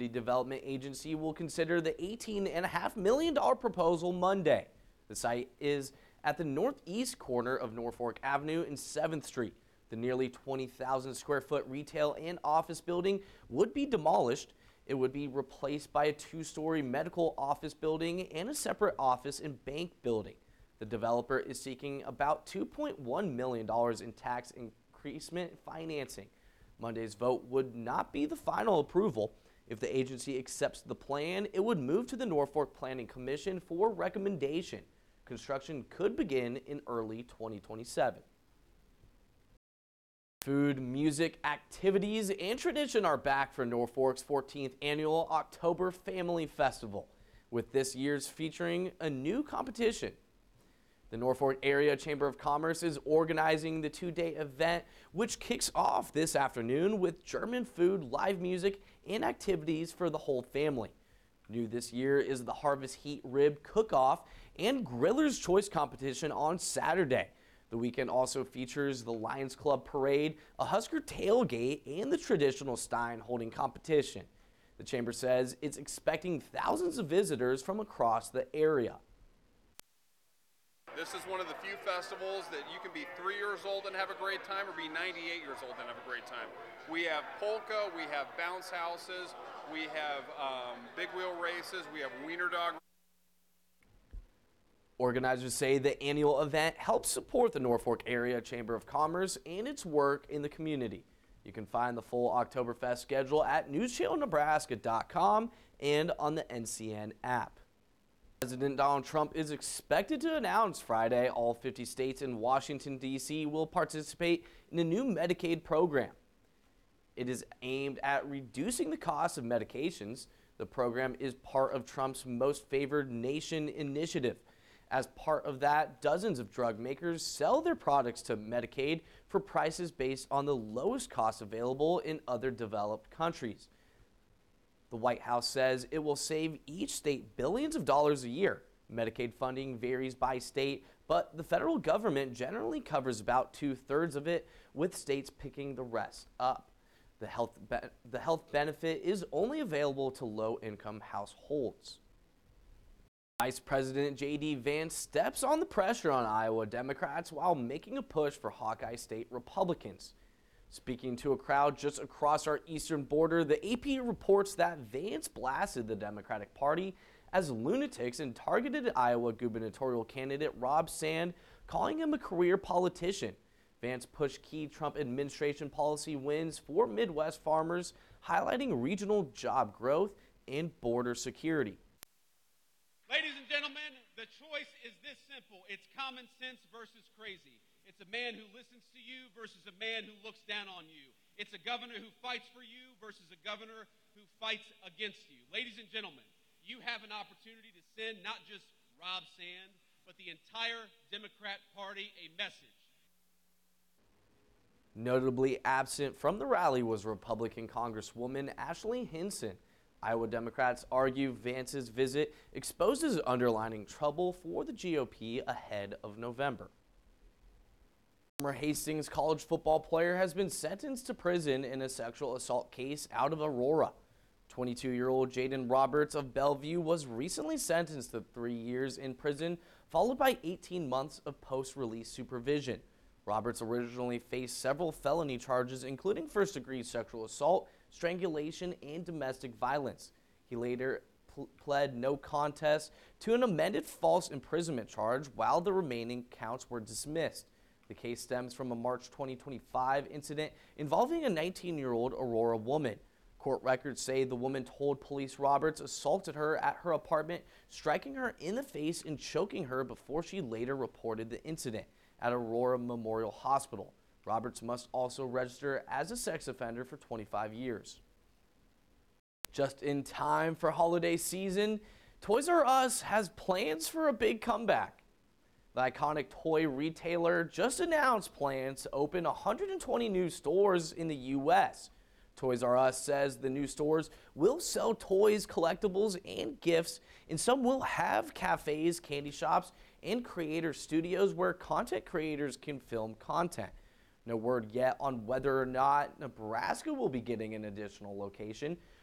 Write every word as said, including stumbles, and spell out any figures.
Community Development Agency will consider the eighteen point five million dollars proposal Monday. The site is at the northeast corner of Norfolk Avenue and seventh Street. The nearly twenty thousand square foot retail and office building would be demolished. It would be replaced by a two-story medical office building and a separate office and bank building. The developer is seeking about two point one million dollars in tax increasement financing. Monday's vote would not be the final approval. If the agency accepts the plan, it would move to the Norfolk Planning Commission for recommendation. Construction could begin in early twenty twenty-seven. Food, music, activities, and tradition are back for Norfolk's fourteenth annual October Family Festival, with this year's featuring a new competition. The Norfolk Area Chamber of Commerce is organizing the two-day event, which kicks off this afternoon with German food, live music, and activities for the whole family. New this year is the Harvest Heat Rib Cook-Off and Griller's Choice competition on Saturday. The weekend also features the Lions Club Parade, a Husker tailgate, and the traditional Stein holding competition. The chamber says it's expecting thousands of visitors from across the area. This is one of the few festivals that you can be three years old and have a great time, or be ninety-eight years old and have a great time. We have polka, we have bounce houses, we have um, big wheel races, we have wiener dog. Organizers say the annual event helps support the Norfolk Area Chamber of Commerce and its work in the community. You can find the full Oktoberfest schedule at news channel nebraska dot com and on the N C N app. President Donald Trump is expected to announce Friday all fifty states and Washington, D C will participate in a new Medicaid program. It is aimed at reducing the cost of medications. The program is part of Trump's Most Favored Nation initiative. As part of that, dozens of drug makers sell their products to Medicaid for prices based on the lowest cost available in other developed countries. The White House says it will save each state billions of dollars a year. Medicaid funding varies by state, but the federal government generally covers about two-thirds of it, with states picking the rest up. The health, be- the health benefit is only available to low-income households. Vice President J D Vance steps on the pressure on Iowa Democrats while making a push for Hawkeye State Republicans. Speaking to a crowd just across our eastern border, the A P reports that Vance blasted the Democratic Party as lunatics and targeted Iowa gubernatorial candidate Rob Sand, calling him a career politician. Vance pushed key Trump administration policy wins for Midwest farmers, highlighting regional job growth and border security. Ladies and gentlemen, the choice is this simple. It's common sense versus crazy. It's a man who listens to you versus a man who looks down on you. It's a governor who fights for you versus a governor who fights against you. Ladies and gentlemen, you have an opportunity to send not just Rob Sand, but the entire Democrat Party a message. Notably absent from the rally was Republican Congresswoman Ashley Hinson. Iowa Democrats argue Vance's visit exposes underlying trouble for the G O P ahead of November. Former Hastings College football player has been sentenced to prison in a sexual assault case out of Aurora. twenty-two-year-old Jaden Roberts of Bellevue was recently sentenced to three years in prison, followed by eighteen months of post-release supervision. Roberts originally faced several felony charges, including first-degree sexual assault, strangulation, and domestic violence. He later pl- pled no contest to an amended false imprisonment charge, while the remaining counts were dismissed. The case stems from a March twenty twenty-five incident involving a nineteen-year-old Aurora woman. Court records say the woman told police Roberts assaulted her at her apartment, striking her in the face and choking her before she later reported the incident at Aurora Memorial Hospital. Roberts must also register as a sex offender for twenty-five years. Just in time for holiday season, Toys R Us has plans for a big comeback. The iconic toy retailer just announced plans to open one hundred twenty new stores in the U S Toys R Us says the new stores will sell toys, collectibles, and gifts, and some will have cafes, candy shops, and creator studios where content creators can film content. No word yet on whether or not Nebraska will be getting an additional location.